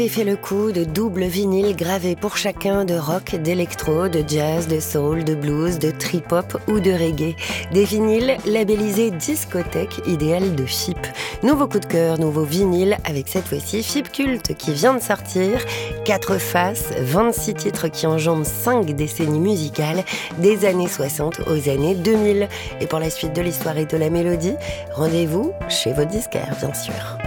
J'ai fait le coup de double vinyle gravé pour chacun de rock, d'électro, de jazz, de soul, de blues, de trip-hop ou de reggae. Des vinyles labellisés discothèque idéale de FIP. Nouveau coup de cœur, nouveau vinyle avec cette fois-ci FIP Culte qui vient de sortir. 4 faces, 26 titres qui enjambent 5 décennies musicales des années 60 aux années 2000. Et pour la suite de l'histoire et de la mélodie, rendez-vous chez votre disquaire bien sûr.